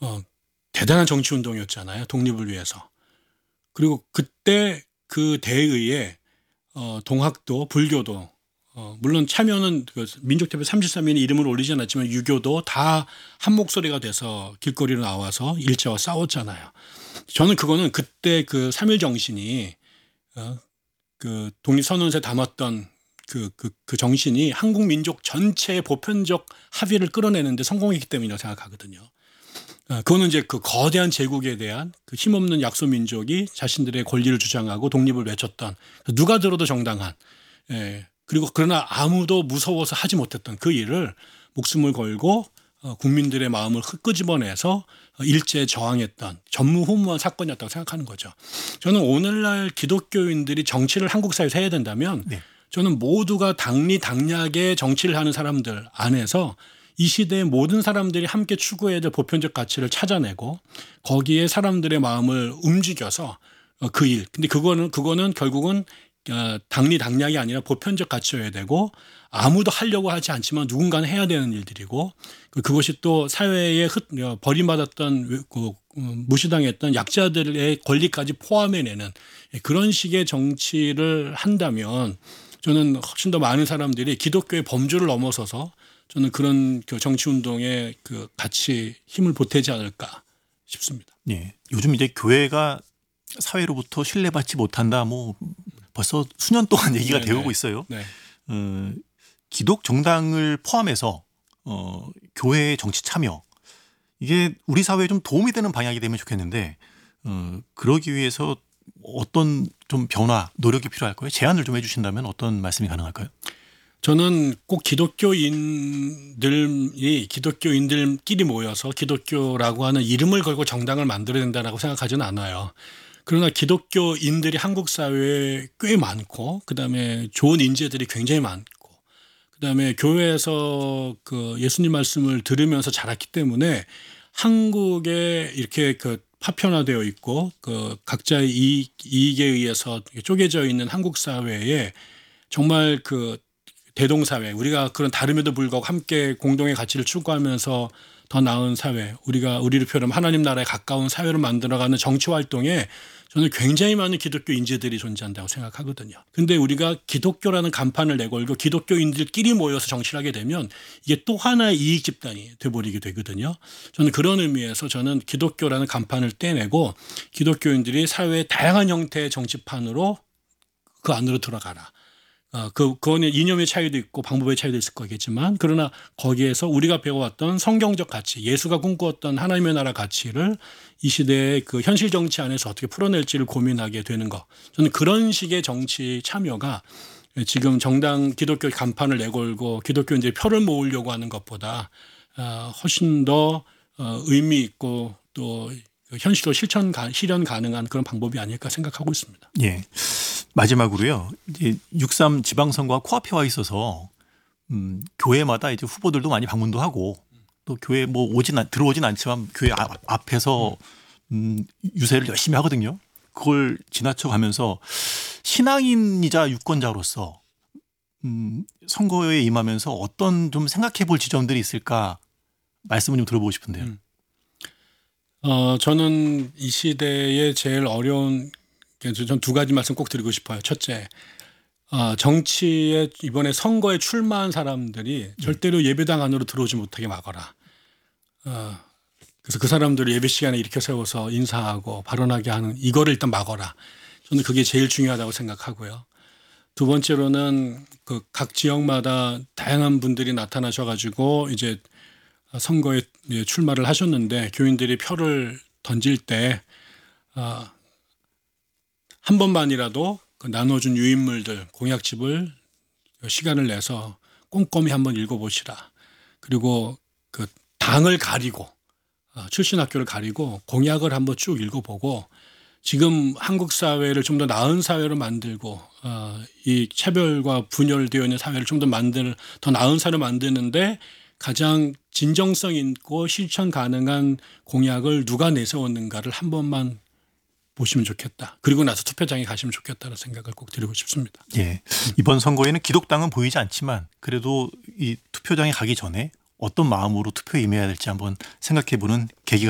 대단한 정치 운동이었잖아요. 독립을 위해서. 그리고 그때 그 대의에 동학도, 불교도 물론 참여는 그 민족대표 33인이 이름을 올리지 않았지만 유교도 다 한 목소리가 돼서 길거리로 나와서 일제와 싸웠잖아요. 저는 그거는 그때 그 3.1 정신이 그 독립선언서에 담았던 그 정신이 한국 민족 전체의 보편적 합의를 끌어내는데 성공했기 때문이라고 생각하거든요. 그거는 이제 그 거대한 제국에 대한 그 힘없는 약소 민족이 자신들의 권리를 주장하고 독립을 외쳤던 누가 들어도 정당한 그리고 그러나 아무도 무서워서 하지 못했던 그 일을 목숨을 걸고 국민들의 마음을 끄집어내서 일제에 저항했던 전무후무한 사건이었다고 생각하는 거죠. 저는 오늘날 기독교인들이 정치를 한국 사회에서 해야 된다면 저는 모두가 당리당략의 정치를 하는 사람들 안에서 이 시대의 모든 사람들이 함께 추구해야 될 보편적 가치를 찾아내고 거기에 사람들의 마음을 움직여서 그 일. 근데 그거는 결국은 당리당략이 아니라 보편적 가치여야 되고 아무도 하려고 하지 않지만 누군가는 해야 되는 일들이고 그것이 또 사회에 버림받았던 무시당했던 약자들의 권리까지 포함해내는 그런 식의 정치를 한다면 저는 훨씬 더 많은 사람들이 기독교의 범주를 넘어서서 저는 그런 정치운동에 그 같이 힘을 보태지 않을까 싶습니다. 예. 요즘 이제 교회가 사회로부터 신뢰받지 못한다. 뭐 벌써 수년 동안 얘기가 되고 있어요. 네. 기독 정당을 포함해서 교회의 정치 참여 이게 우리 사회에 좀 도움이 되는 방향이 되면 좋겠는데 그러기 위해서 어떤 좀 변화, 노력이 필요할까요? 제안을 좀 해주신다면 어떤 말씀이 가능할까요? 저는 꼭 기독교인들끼리 모여서 기독교라고 하는 이름을 걸고 정당을 만들어야 된다고 생각하지는 않아요. 그러나 기독교인들이 한국 사회에 꽤 많고 그다음에 좋은 인재들이 굉장히 많고 그다음에 교회에서 그 예수님 말씀을 들으면서 자랐기 때문에 한국에 이렇게 그 파편화되어 있고 그 각자의 이익에 의해서 쪼개져 있는 한국 사회에 정말 그 대동사회 우리가 그런 다름에도 불구하고 함께 공동의 가치를 추구하면서 더 나은 사회 우리를 표현하면 하나님 나라에 가까운 사회를 만들어가는 정치 활동에 저는 굉장히 많은 기독교 인재들이 존재한다고 생각하거든요. 그런데 우리가 기독교라는 간판을 내걸고 기독교인들끼리 모여서 정치를 하게 되면 이게 또 하나의 이익 집단이 돼버리게 되거든요. 저는 그런 의미에서 저는 기독교라는 간판을 떼내고 기독교인들이 사회의 다양한 형태의 정치판으로 그 안으로 들어가라. 그거는 이념의 차이도 있고 방법의 차이도 있을 거겠지만 그러나 거기에서 우리가 배워왔던 성경적 가치, 예수가 꿈꾸었던 하나님의 나라 가치를 이 시대의 그 현실 정치 안에서 어떻게 풀어낼지를 고민하게 되는 것. 저는 그런 식의 정치 참여가 지금 정당 기독교 간판을 내걸고 기독교인들이 표를 모으려고 하는 것보다 훨씬 더 의미 있고 또 현실로 실현 가능한 그런 방법이 아닐까 생각하고 있습니다. 예. 마지막으로요. 이제 6.3 지방선거가 코앞에 와 있어서 교회마다 이제 후보들도 많이 방문도 하고 또 교회 뭐 들어오진 않지만 교회 앞에서 유세를 열심히 하거든요. 그걸 지나쳐가면서 신앙인이자 유권자로서 선거에 임하면서 어떤 좀 생각해 볼 지점들이 있을까 말씀을 좀 들어보고 싶은데요. 저는 이 시대에 제일 어려운 전 두 가지 말씀 꼭 드리고 싶어요. 첫째, 정치에 이번에 선거에 출마한 사람들이 절대로 예배당 안으로 들어오지 못하게 막아라. 그래서 그 사람들을 예배 시간에 일으켜 세워서 인사하고 발언하게 하는 이거를 일단 막아라. 저는 그게 제일 중요하다고 생각하고요. 두 번째로는 그 각 지역마다 다양한 분들이 나타나셔가지고 이제 선거에 출마를 하셨는데 교인들이 표를 던질 때 한 번만이라도 그 나눠준 유인물들 공약집을 시간을 내서 꼼꼼히 한번 읽어보시라. 그리고 그 당을 가리고 출신 학교를 가리고 공약을 한번 쭉 읽어보고 지금 한국 사회를 좀 더 나은 사회로 만들고 이 차별과 분열되어 있는 사회를 좀 더 더 나은 사회로 만드는데 가장 진정성 있고 실천 가능한 공약을 누가 내세웠는가를 한 번만 보시면 좋겠다. 그리고 나서 투표장에 가시면 좋겠다는 생각을 꼭 드리고 싶습니다. 예. 이번 선거에는 기독당은 보이지 않지만 그래도 이 투표장에 가기 전에 어떤 마음으로 투표에 임해야 될지 한번 생각해 보는 계기가